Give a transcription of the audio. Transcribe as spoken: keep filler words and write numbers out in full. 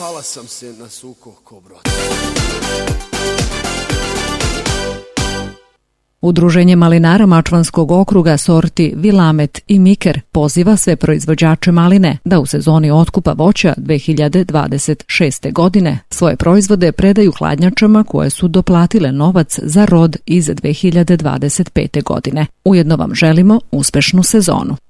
Vala sam se nasuko ko brod. Udruženje malinara Mačvanskog okruga sorti Vilamet i Miker poziva sve proizvođače maline da u sezoni otkupa voća dve hiljade dvadeset šeste. godine svoje proizvode predaju hladnjačama koje su doplatile novac za rod iz dve hiljade dvadeset pete. godine. Ujedno vam želimo uspešnu sezonu.